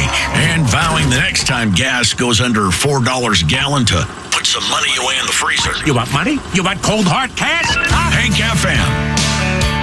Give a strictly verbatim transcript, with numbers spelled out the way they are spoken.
Hank, and vowing the next time gas goes under four dollars a gallon to put some money away in the freezer. You want money? You want cold hard cash? Huh? Hank F M.